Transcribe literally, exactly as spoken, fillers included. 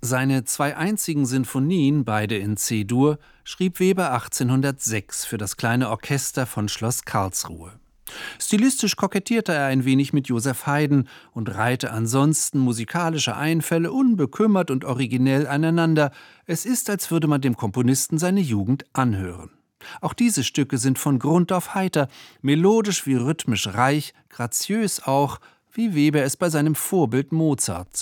Seine zwei einzigen Sinfonien, beide in C-Dur, schrieb Weber achtzehnhundertsechs für das kleine Orchester von Schloss Karlsruhe. Stilistisch kokettierte er ein wenig mit Joseph Haydn und reihte ansonsten musikalische Einfälle unbekümmert und originell aneinander. Es ist, als würde man dem Komponisten seine Jugend anhören. Auch diese Stücke sind von Grund auf heiter, melodisch wie rhythmisch reich, graziös auch, wie Weber es bei seinem Vorbild Mozart